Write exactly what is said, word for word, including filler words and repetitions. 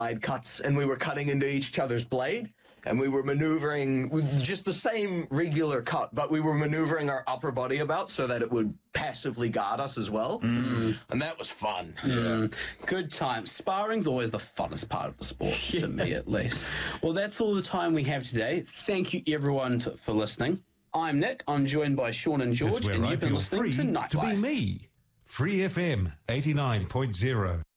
side cuts, and we were cutting into each other's blade, and we were maneuvering with just the same regular cut, but we were maneuvering our upper body about so that it would passively guard us as well. Mm. And that was fun. Yeah. Good time. Sparring's always the funnest part of the sport, yeah. to me at least. Well, that's all the time we have today. Thank you, everyone, to, for listening. I'm Nick. I'm joined by Sean and George, and I you've been listening free to Nightlife. To be me. Free F M eighty-nine point zero.